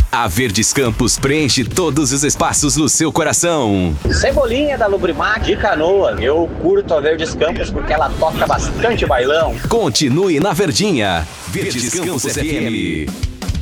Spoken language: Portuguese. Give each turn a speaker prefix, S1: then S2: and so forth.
S1: A Verdes Campos preenche todos os espaços no seu coração.
S2: Cebolinha da Lubrimac de Canoas. Eu curto a Verdes Campos porque ela toca bastante bailão.
S1: Continue na Verdinha. Verdes Campos FM.